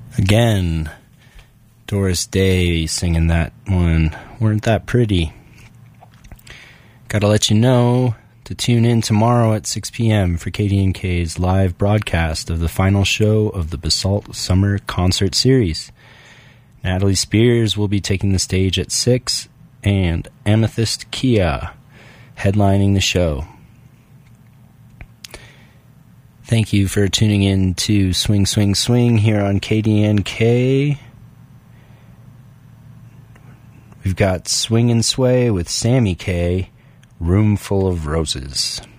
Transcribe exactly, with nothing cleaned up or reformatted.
Again, Doris Day singing that one. Weren't That Pretty? Gotta let you know to tune in tomorrow at six p.m. for K D N K's live broadcast of the final show of the Basalt Summer Concert Series. Natalie Spears will be taking the stage at six, and Amethyst Kia headlining the show. Thank you for tuning in to Swing, Swing, Swing here on K D N K. We've got Swing and Sway with Sammy K, Room Full of Roses.